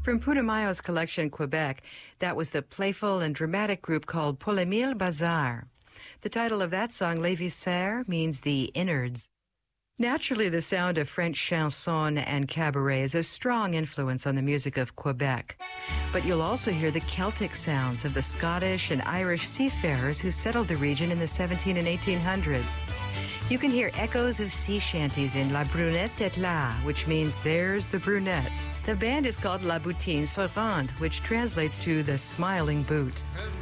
From Putumayo's collection, Quebec, that was the playful and dramatic group called Polymile Bazar. The title of that song, Les Viscères, means the innards. Naturally, the sound of French chanson and cabaret is a strong influence on the music of Quebec. But you'll also hear the Celtic sounds of the Scottish and Irish seafarers who settled the region in the 1700s and 1800s. You can hear echoes of sea shanties in La Brunette est là, which means there's the brunette. The band is called La Boutine Souriante, which translates to the smiling boot.